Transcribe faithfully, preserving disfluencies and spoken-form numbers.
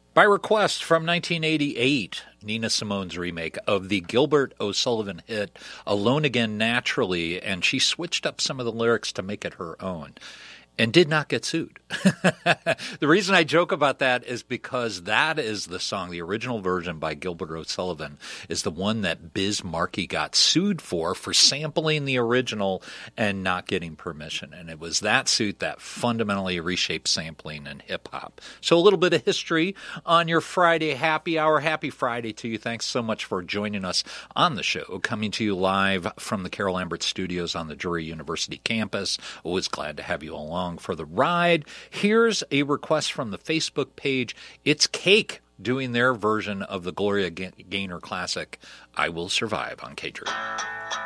By request from nineteen eighty-eight, Nina Simone's remake of the Gilbert O'Sullivan hit Alone Again Naturally, and she switched up some of the lyrics to make it her own. And did not get sued. The reason I joke about that is because that is the song, the original version by Gilbert O'Sullivan, is the one that Biz Markie got sued for, for sampling the original and not getting permission. And it was that suit that fundamentally reshaped sampling in hip-hop. So a little bit of history on your Friday happy hour. Happy Friday to you. Thanks so much for joining us on the show, coming to you live from the Carol Lambert Studios on the Drury University campus. Always glad to have you along for the ride. Here's a request from the Facebook page. It's Cake doing their version of the Gloria Gaynor classic, I Will Survive, on K-Drew.